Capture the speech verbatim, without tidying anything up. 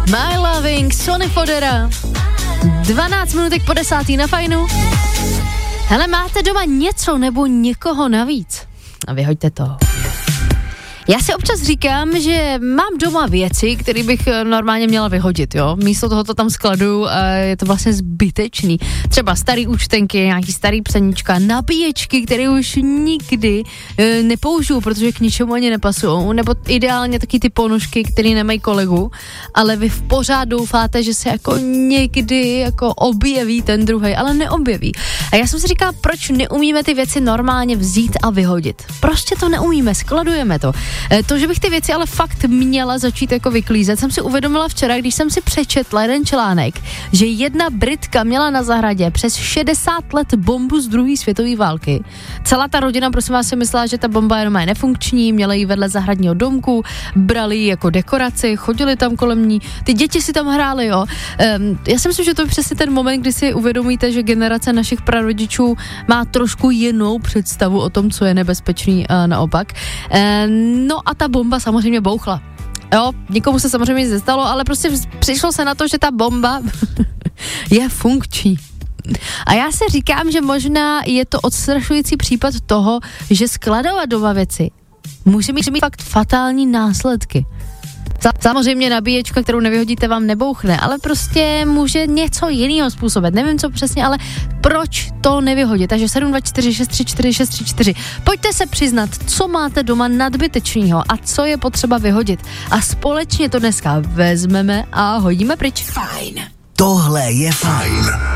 My Loving, Sonny Fodera. dvanáct minutek po desátý na Fajnu. Hele, máte doma něco nebo někoho navíc? A vyhoďte to. Já si občas říkám, že mám doma věci, které bych normálně měla vyhodit, jo. Místo toho to tam skladuju a je to vlastně zbytečný. Třeba starý účtenky, nějaký starý psaníčka, nabíječky, které už nikdy e, nepoužiju, protože k ničemu ani nepasují. Nebo ideálně taky ty ponožky, které nemají kolegu, ale vy v pořád doufáte, že se jako někdy jako objeví ten druhej, ale neobjeví. A já jsem si říkala, proč neumíme ty věci normálně vzít a vyhodit. Prostě to neumíme, skladujeme to. To, že bych ty věci ale fakt měla začít jako vyklízet, jsem si uvědomila včera, když jsem si přečetla jeden článek, že jedna Britka měla na zahradě přes šedesát let bombu z druhé světové války. Celá ta rodina, prosím vás, si myslela, že ta bomba jenom je nefunkční, měla ji vedle zahradního domku, brali ji jako dekoraci, chodili tam kolem ní, ty děti si tam hrály, jo. Um, já si myslím, že to je přesně ten moment, kdy si uvědomíte, že generace našich prarodičů má trošku jinou představu o tom, co je nebezpečný a naopak. Um, No a ta bomba samozřejmě bouchla. Jo, nikomu se samozřejmě nic nestalo, ale prostě přišlo se na to, že ta bomba je funkční. A já si říkám, že možná je to odstrašující případ toho, že skladovat doma věci může mít, mít fakt fatální následky. Samozřejmě nabíječka, kterou nevyhodíte, vám nebouchne, ale prostě může něco jiného způsobit. Nevím, co přesně, ale proč to nevyhodit? Takže sedm dva čtyři šest tři čtyři šest tři čtyři. Pojďte se přiznat, co máte doma nadbytečného a co je potřeba vyhodit. A společně to dneska vezmeme a hodíme pryč. Fajn. Tohle je Fajn.